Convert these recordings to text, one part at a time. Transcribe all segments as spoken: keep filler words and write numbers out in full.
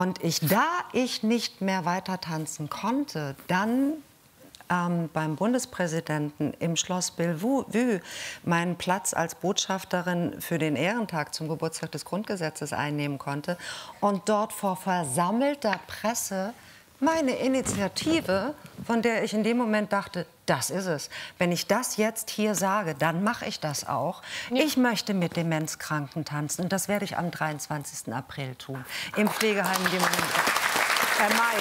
Und ich, da ich nicht mehr weiter tanzen konnte, dann ähm, beim Bundespräsidenten im Schloss Bellevue meinen Platz als Botschafterin für den Ehrentag zum Geburtstag des Grundgesetzes einnehmen konnte und dort vor versammelter Presse meine Initiative, von der ich in dem Moment dachte, das ist es. Wenn ich das jetzt hier sage, dann mache ich das auch. Ja. Ich möchte mit Demenzkranken tanzen und das werde ich am dreiundzwanzigsten April tun. Im Pflegeheim im äh, Mai.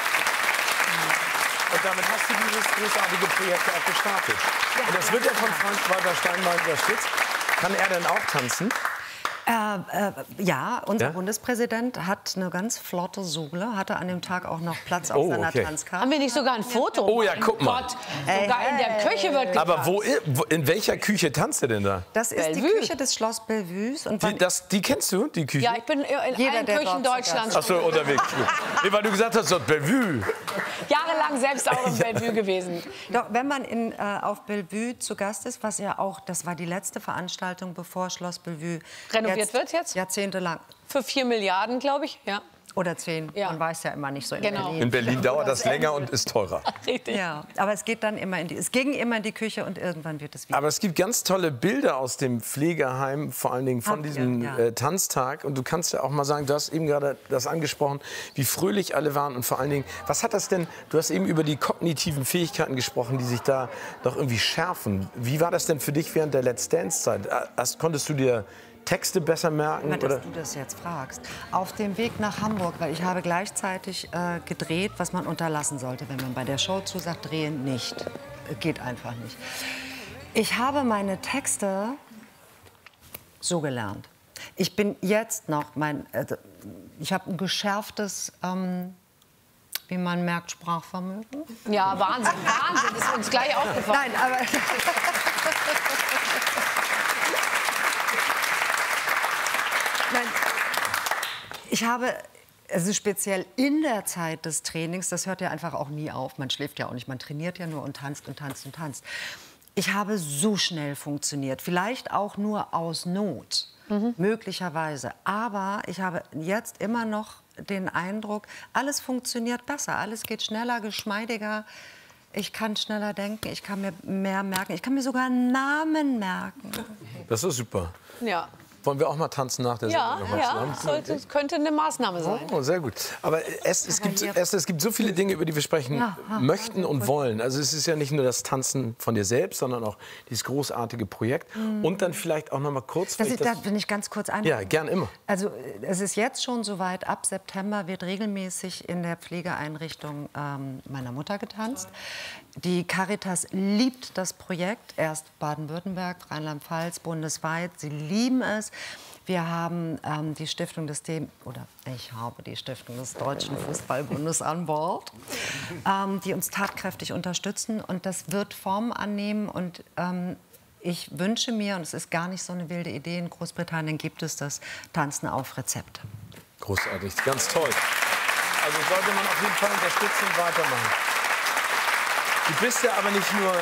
Und damit hast du dieses großartige Projekt auch gestartet. Ja, und das wird ja von Frank-Walter Steinmeier unterstützt. Kann er denn auch tanzen? Äh, äh, ja, unser ja? Bundespräsident hat eine ganz flotte Sohle, hatte an dem Tag auch noch Platz auf oh, seiner okay. Tanzkarte. Haben wir nicht sogar ein Foto? Oh ja, guck mal. Gott, sogar ey, in der Küche wird getanzt. Aber wo, wo, in welcher Küche tanzt er denn da? Das ist Bellevue. die Küche des Schloss Bellevues. Und die, das, die kennst du, die Küche? Ja, ich bin in Jeder, allen Küchen Deutschlands. Ach so, unterwegs. Nee, weil du gesagt hast, so Bellevue. Jahrelang selbst auch in Bellevue gewesen. Doch, wenn man in, äh, auf Bellevue zu Gast ist, was ja auch, das war die letzte Veranstaltung, bevor Schloss Bellevue renoviert jetzt, wird jetzt? Jahrzehntelang. Für vier Milliarden, glaube ich, ja. Oder zehn. Ja. Man weiß ja immer nicht so in Genau. Berlin. In Berlin dauert das länger und ist teurer. Richtig. Ja, aber es geht dann immer in die, es ging immer in die Küche und irgendwann wird es wieder. Aber es gibt ganz tolle Bilder aus dem Pflegeheim, vor allen Dingen von Habt ihr, diesem ja. äh, Tanztag. Und du kannst ja auch mal sagen, du hast eben gerade das angesprochen, wie fröhlich alle waren. Und vor allen Dingen, was hat das denn, du hast eben über die kognitiven Fähigkeiten gesprochen, die sich da doch irgendwie schärfen. Wie war das denn für dich während der Let's Dance-Zeit? Hast, konntest du dir Texte besser merken? Dass oder? du das jetzt fragst. Auf dem Weg nach Hamburg, weil ich habe gleichzeitig äh, gedreht, was man unterlassen sollte, wenn man bei der Show zusagt, drehen nicht. Äh, geht einfach nicht. Ich habe meine Texte so gelernt. Ich bin jetzt noch, mein, äh, ich habe ein geschärftes, ähm, wie man merkt, Sprachvermögen. Ja, Wahnsinn, Wahnsinn, ist uns gleich aufgefallen. Nein, aber... Nein, ich habe, also speziell in der Zeit des Trainings, das hört ja einfach auch nie auf, man schläft ja auch nicht, man trainiert ja nur und tanzt und tanzt und tanzt. Ich habe so schnell funktioniert, vielleicht auch nur aus Not, mhm. möglicherweise. Aber ich habe jetzt immer noch den Eindruck, alles funktioniert besser, alles geht schneller, geschmeidiger. Ich kann schneller denken, ich kann mir mehr merken, ich kann mir sogar Namen merken. Das ist super. Ja. Wollen wir auch mal tanzen nach der Ja, Sendung? ja, sollte, könnte eine Maßnahme sein. Oh, sehr gut. Aber es, es, gibt, es, es gibt so viele Dinge, über die wir sprechen ja, möchten und wollen. Also es ist ja nicht nur das Tanzen von dir selbst, sondern auch dieses großartige Projekt. Mhm. Und dann vielleicht auch noch mal kurz... Das ist, das, wenn ich ganz kurz ein. Ja, gern immer. Also es ist jetzt schon soweit, ab September wird regelmäßig in der Pflegeeinrichtung ähm, meiner Mutter getanzt. Die Caritas liebt das Projekt, erst Baden-Württemberg, Rheinland-Pfalz, bundesweit. Sie lieben es. Wir haben ähm, die Stiftung des Dem oder ich habe die Stiftung des Deutschen Fußballbundes an Bord, ähm, die uns tatkräftig unterstützen. Und das wird Form annehmen. Und ähm, ich wünsche mir, und es ist gar nicht so eine wilde Idee, in Großbritannien gibt es das Tanzen auf Rezepte. Großartig, ganz toll. Also sollte man auf jeden Fall unterstützen und weitermachen. Du bist ja aber nicht nur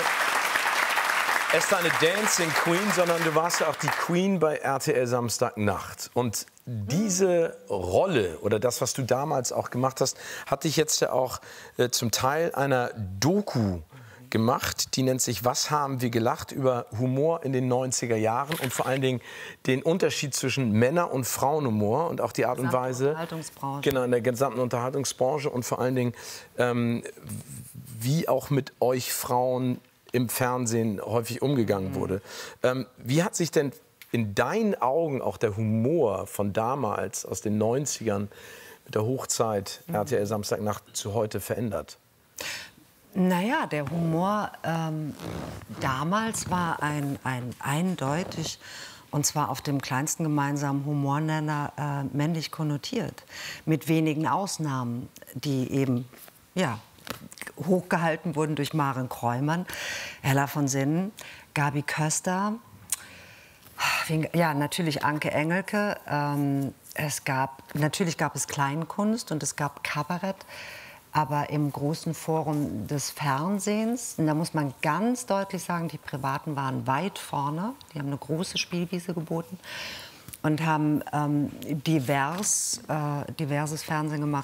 erst eine Dancing Queen, sondern du warst ja auch die Queen bei R T L Samstagnacht. Und diese Rolle oder das, was du damals auch gemacht hast, hat dich jetzt ja auch äh, zum Teil einer Doku gemacht. Die nennt sich Was haben wir gelacht? Über Humor in den neunziger Jahren und vor allen Dingen den Unterschied zwischen Männer- und Frauenhumor und auch die Art und Weise, Unterhaltungsbranche. Genau, in der gesamten Unterhaltungsbranche und vor allen Dingen, ähm, wie auch mit euch Frauen im Fernsehen häufig umgegangen mhm. wurde. Ähm, wie hat sich denn in deinen Augen auch der Humor von damals, aus den neunzigern, mit der Hochzeit mhm. R T L Samstagnacht zu heute verändert? Naja, der Humor ähm, damals war ein, ein eindeutig, und zwar auf dem kleinsten gemeinsamen Humornenner, äh, männlich konnotiert. Mit wenigen Ausnahmen, die eben, ja, hochgehalten wurden durch Maren Kräumann, Hella von Sinnen, Gabi Köster, ja, natürlich Anke Engelke. Ähm, es gab, natürlich gab es Kleinkunst und es gab Kabarett. Aber im großen Forum des Fernsehens, und da muss man ganz deutlich sagen, die Privaten waren weit vorne. Die haben eine große Spielwiese geboten. und haben ähm, divers, äh, diverses Fernsehen gemacht.